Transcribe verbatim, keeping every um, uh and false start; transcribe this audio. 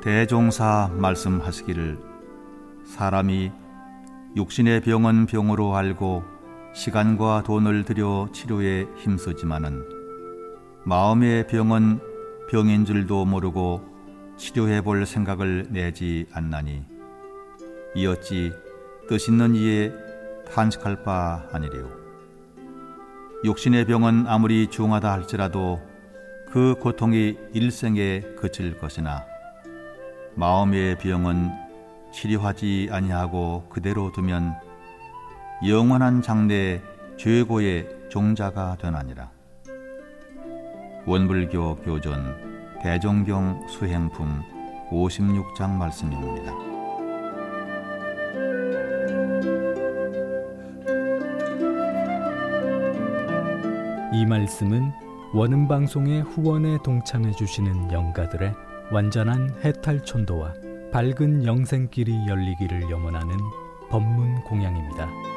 대종사 말씀하시기를 사람이 육신의 병은 병으로 알고 시간과 돈을 들여 치료에 힘쓰지만은 마음의 병은 병인 줄도 모르고 치료해 볼 생각을 내지 않나니 이 어찌 뜻있는 이에 탄식할 바 아니리요. 육신의 병은 아무리 중하다 할지라도 그 고통이 일생에 그칠 것이나 마음의 병은 치료하지 아니하고 그대로 두면 영원한 장래의 죄고의 종자가 되나니라. 원불교 교존 대종경 수행품 오십육 장 말씀입니다. 이 말씀은 원음방송의 후원에 동참해 주시는 영가들의 완전한 해탈촌도와 밝은 영생길이 열리기를 염원하는 법문 공양입니다.